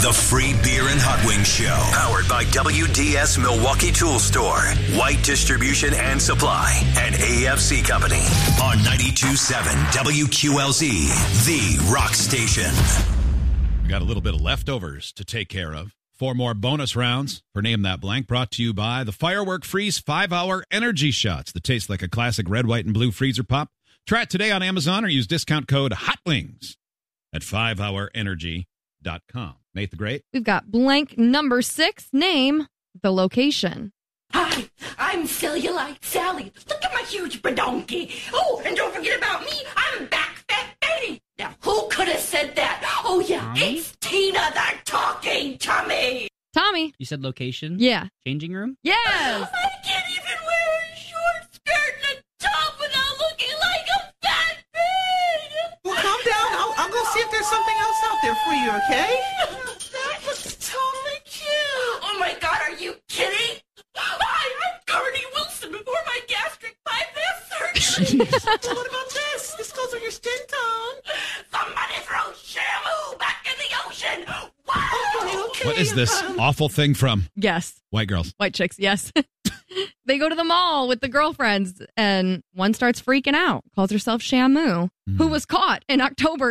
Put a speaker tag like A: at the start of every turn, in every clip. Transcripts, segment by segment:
A: The free beer and hot wings show. Powered by WDS Milwaukee Tool Store, White Distribution and Supply, and AFC Company. On 92.7 WQLZ, the rock station.
B: We got a little bit of leftovers to take care of. 4 more bonus rounds for Name That Blank, brought to you by the Firework Freeze 5-Hour Energy Shots that taste like a classic red, white, and blue freezer pop. Try it today on Amazon or use discount code HOTWINGS at 5hourenergy.com. Nate the Great.
C: We've got blank number 6. Name the location.
D: Hi, I'm Cellulite Sally. Look at my huge badonkey. Oh, and don't forget about me. I'm back fat Betty. Now, who could have said that? Oh, yeah, it's Tina the talking Tommy.
C: Tommy.
E: You said location?
C: Yeah.
E: Changing room?
C: Yes.
D: I can't even wear a short skirt and a top without looking like a fat pig.
F: Well, calm down. I'll go see if there's something else out there for you, okay?
D: That was totally cute. Oh, my God, are you kidding? Hi, I'm Carney Wilson before my gastric bypass surgery.
F: Well, what about this? This goes with your skin tone.
D: Somebody throw Shamu back in the ocean. Wow.
F: Okay.
B: What is this awful thing from
C: Yes.
B: White Girls?
C: White chicks, yes. They go to the mall with the girlfriends, and one starts freaking out, calls herself Shamu, who was caught in October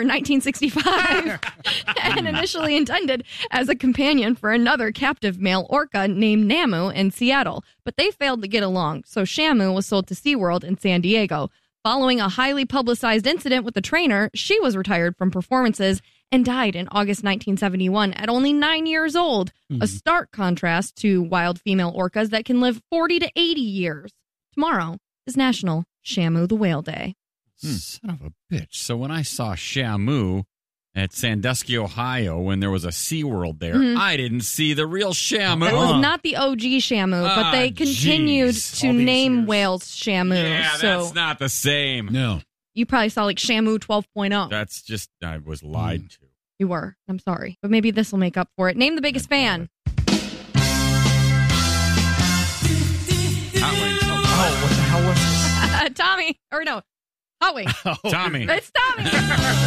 C: 1965 and initially intended as a companion for another captive male orca named Namu in Seattle. But they failed to get along, so Shamu was sold to SeaWorld in San Diego. Following a highly publicized incident with the trainer, she was retired from performances and died in August 1971 at only 9 years old, a stark contrast to wild female orcas that can live 40 to 80 years. Tomorrow is National Shamu the Whale Day.
G: Son of a bitch. So when I saw Shamu at Sandusky, Ohio, when there was a SeaWorld there, I didn't see the real Shamu.
C: It was not the OG Shamu, but they continued to name whales Shamu.
G: Yeah,
C: so
G: that's not the same.
B: No.
C: you probably saw like Shamu 12.0.
G: That's just, I was lied to.
C: You were. I'm sorry. But maybe this will make up for it. Name the biggest fan.
G: Hot Wings.
F: Oh, what the hell was this?
C: Tommy. Or no. Hot Wings.
G: Tommy.
C: It's Tommy.